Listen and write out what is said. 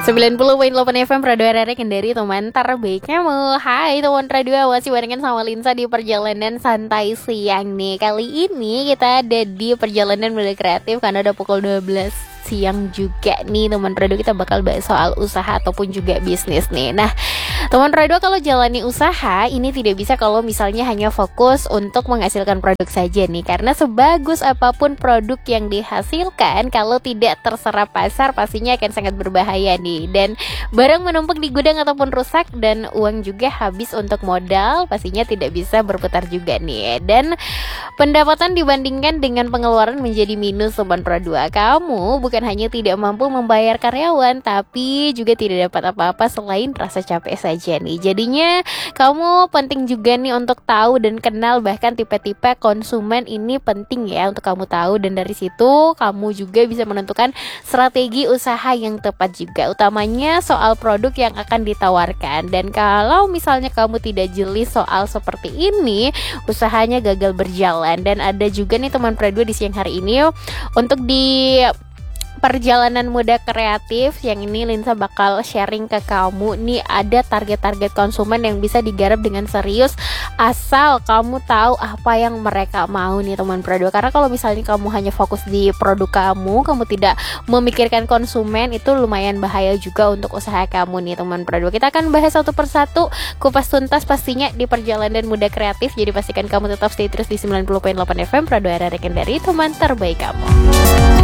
90,8 FM Radio RR Kendari, teman terbaik kamu. Hai teman radio, masih barengan sama Linsa di perjalanan santai siang nih. Kali ini kita ada di perjalanan muda kreatif karena udah pukul 12 siang juga nih teman radio. Kita bakal bahas soal usaha ataupun juga bisnis nih. Nah teman radio, kalau jalani usaha ini tidak bisa kalau misalnya hanya fokus untuk menghasilkan produk saja nih. Karena sebagus apapun produk yang dihasilkan, kalau tidak terserap pasar pastinya akan sangat berbahaya nih. Dan barang menumpuk di gudang ataupun rusak dan uang juga habis untuk modal, pastinya tidak bisa berputar juga nih. Dan pendapatan dibandingkan dengan pengeluaran menjadi minus teman radio. Kamu bukan hanya tidak mampu membayar karyawan, tapi juga tidak dapat apa-apa selain rasa capek saja nih. Jadinya kamu penting juga nih untuk tahu dan kenal bahkan tipe-tipe konsumen ini penting ya untuk kamu tahu, dan dari situ kamu juga bisa menentukan strategi usaha yang tepat juga, utamanya soal produk yang akan ditawarkan. Dan kalau misalnya kamu tidak jeli soal seperti ini, usahanya gagal berjalan. Dan ada juga nih teman radio di siang hari ini untuk di perjalanan muda kreatif yang ini Linsa bakal sharing ke kamu nih, ada target-target konsumen yang bisa digarap dengan serius asal kamu tahu apa yang mereka mau nih teman radio. Karena kalau misalnya kamu hanya fokus di produk kamu tidak memikirkan konsumen, itu lumayan bahaya juga untuk usaha kamu nih teman radio. Kita akan bahas satu persatu, kupas tuntas pastinya di perjalanan muda kreatif. Jadi pastikan kamu tetap stay terus di 90,8 FM Radio RR Kendari, teman terbaik kamu.